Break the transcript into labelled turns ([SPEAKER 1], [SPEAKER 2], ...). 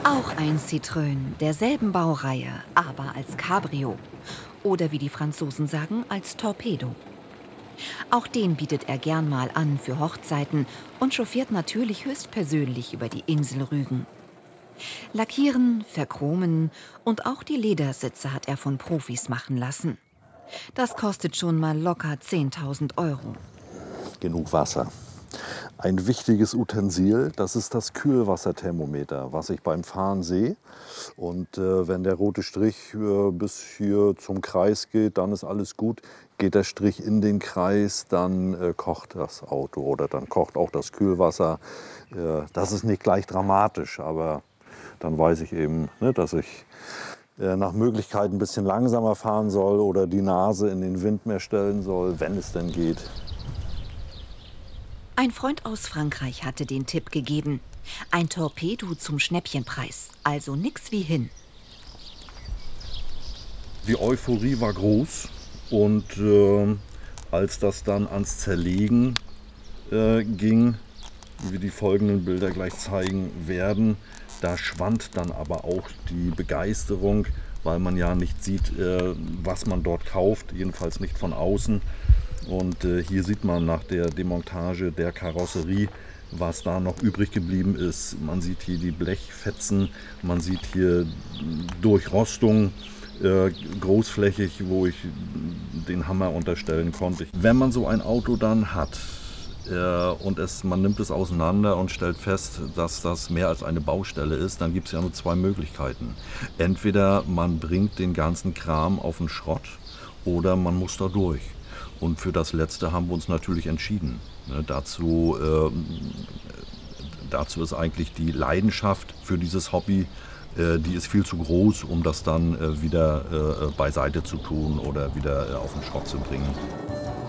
[SPEAKER 1] Auch ein Citroën derselben Baureihe, aber als Cabrio. Oder wie die Franzosen sagen, als Torpedo. Auch den bietet er gern mal an für Hochzeiten und chauffiert natürlich höchstpersönlich über die Insel Rügen. Lackieren, verchromen und auch die Ledersitze hat er von Profis machen lassen. Das kostet schon mal locker 10.000 Euro.
[SPEAKER 2] Genug Wasser. Ein wichtiges Utensil, das ist das Kühlwasserthermometer, was ich beim Fahren sehe. Und wenn der rote Strich bis hier zum Kreis geht, dann ist alles gut. Geht der Strich in den Kreis, dann kocht das Auto oder dann kocht auch das Kühlwasser. Das ist nicht gleich dramatisch, aber dann weiß ich eben, ne, dass ich nach Möglichkeit ein bisschen langsamer fahren soll oder die Nase in den Wind mehr stellen soll, wenn es denn geht.
[SPEAKER 1] Ein Freund aus Frankreich hatte den Tipp gegeben. Ein Torpedo zum Schnäppchenpreis, also nix wie hin.
[SPEAKER 2] Die Euphorie war groß und als das dann ans Zerlegen ging, wie die folgenden Bilder gleich zeigen werden, da schwand dann aber auch die Begeisterung, weil man ja nicht sieht, was man dort kauft, jedenfalls nicht von außen. Und hier sieht man nach der Demontage der Karosserie, was da noch übrig geblieben ist. Man sieht hier die Blechfetzen, man sieht hier Durchrostung, großflächig, wo ich den Hammer unterstellen konnte. Wenn man so ein Auto dann hat und man nimmt es auseinander und stellt fest, dass das mehr als eine Baustelle ist, dann gibt es ja nur zwei Möglichkeiten. Entweder man bringt den ganzen Kram auf den Schrott oder man muss da durch. Und für das Letzte haben wir uns natürlich entschieden. Dazu ist eigentlich die Leidenschaft für dieses Hobby, die ist viel zu groß, um das dann wieder beiseite zu tun oder wieder auf den Schrott zu bringen.